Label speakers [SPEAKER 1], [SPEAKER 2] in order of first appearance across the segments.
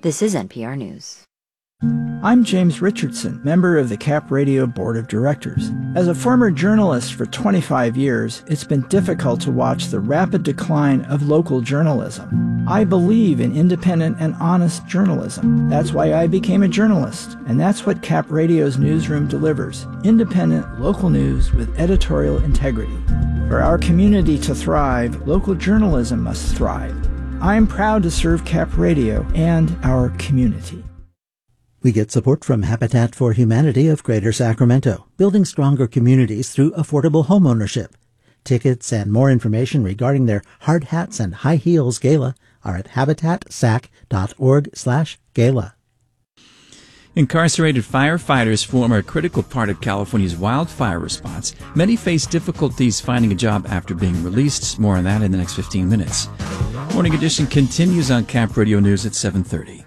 [SPEAKER 1] This is NPR News.
[SPEAKER 2] I'm James Richardson, member of the Cap Radio Board of Directors. As a former journalist for 25 years, it's been difficult to watch the rapid decline of local journalism. I believe in independent and honest journalism. That's why I became a journalist, and that's what Cap Radio's newsroom delivers: independent local news with editorial integrity. For our community to thrive, local journalism must thrive. I am proud to serve Cap Radio and our community.
[SPEAKER 3] We get support from Habitat for Humanity of Greater Sacramento, building stronger communities through affordable homeownership. Tickets and more information regarding their hard hats and high heels gala are at habitatsac.org/gala.
[SPEAKER 4] Incarcerated firefighters form a critical part of California's wildfire response. Many face difficulties finding a job after being released. More on that in the next 15 minutes. Morning Edition continues on Cap Radio News at 7:30.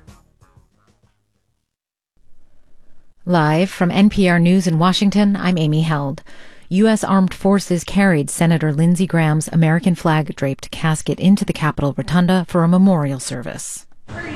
[SPEAKER 5] Live from NPR News in Washington, I'm Amy Held. U.S. Armed Forces carried Senator Lindsey Graham's American flag-draped casket into the Capitol Rotunda for a memorial service.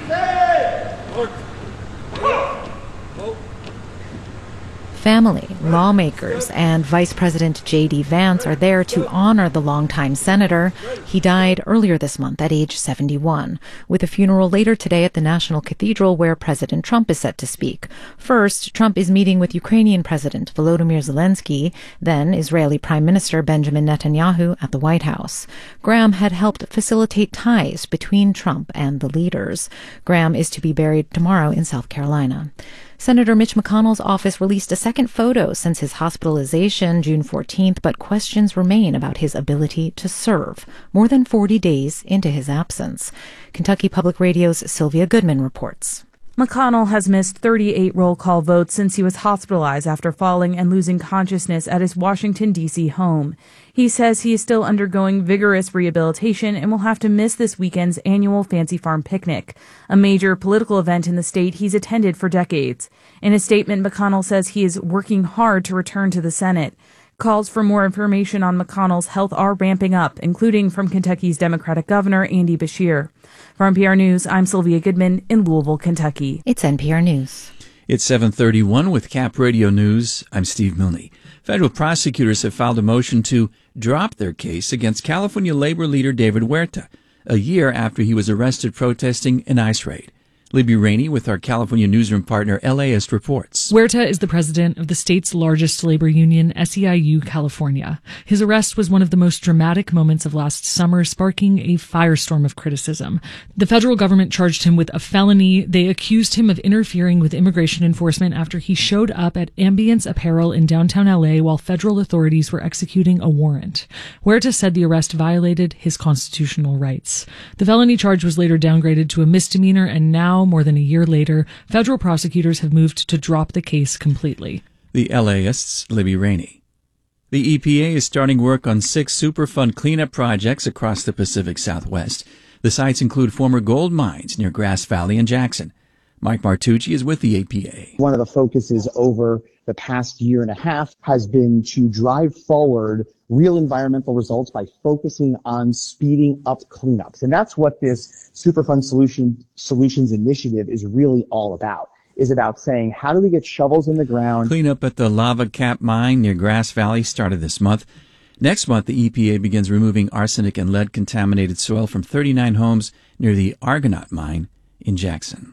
[SPEAKER 5] Family, lawmakers, and Vice President J.D. Vance are there to honor the longtime senator. He died earlier this month at age 71, with a funeral later today at the National Cathedral where President Trump is set to speak. First, Trump is meeting with Ukrainian President Volodymyr Zelensky, then Israeli Prime Minister Benjamin Netanyahu at the White House. Graham had helped facilitate ties between Trump and the leaders. Graham is to be buried tomorrow in South Carolina. Senator Mitch McConnell's office released a second photo since his hospitalization June 14th, but questions remain about his ability to serve more than 40 days into his absence. Kentucky Public Radio's Sylvia Goodman reports.
[SPEAKER 6] McConnell has missed 38 roll call votes since he was hospitalized after falling and losing consciousness at his Washington, D.C. home. He says he is still undergoing vigorous rehabilitation and will have to miss this weekend's annual Fancy Farm picnic, a major political event in the state he's attended for decades. In a statement, McConnell says he is working hard to return to the Senate. Calls for more information on McConnell's health are ramping up, including from Kentucky's Democratic Governor Andy Beshear. For NPR News, I'm Sylvia Goodman in Louisville, Kentucky.
[SPEAKER 5] It's NPR News.
[SPEAKER 4] It's 7:31 with Cap Radio News. I'm Steve Milne. Federal prosecutors have filed a motion to drop their case against California labor leader David Huerta, a year after he was arrested protesting an ICE raid. Libby Rainey with our California newsroom partner LAist reports.
[SPEAKER 7] Huerta is the president of the state's largest labor union, SEIU California. His arrest was one of the most dramatic moments of last summer, sparking a firestorm of criticism. The federal government charged him with a felony. They accused him of interfering with immigration enforcement after he showed up at Ambience Apparel in downtown LA while federal authorities were executing a warrant. Huerta said the arrest violated his constitutional rights. The felony charge was later downgraded to a misdemeanor, and now, more than a year later, federal prosecutors have moved to drop the case completely.
[SPEAKER 4] The LAist's Libby Rainey. The EPA is starting work on 6 Superfund cleanup projects across the Pacific Southwest. The sites include former gold mines near Grass Valley and Jackson. Mike Martucci is with the EPA.
[SPEAKER 8] One of the focuses over the past year and a half has been to drive forward real environmental results by focusing on speeding up cleanups. And that's what this Superfund Solutions Initiative is really all about, is about saying, how do we get shovels in the ground?
[SPEAKER 4] Cleanup at the Lava Cap mine near Grass Valley started this month. Next month, the EPA begins removing arsenic and lead-contaminated soil from 39 homes near the Argonaut mine in Jackson.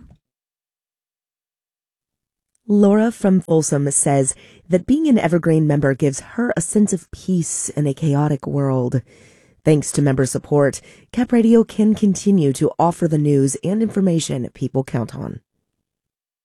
[SPEAKER 9] Laura from Folsom says that being an Evergreen member gives her a sense of peace in a chaotic world. Thanks to member support, Cap Radio can continue to offer the news and information people count on.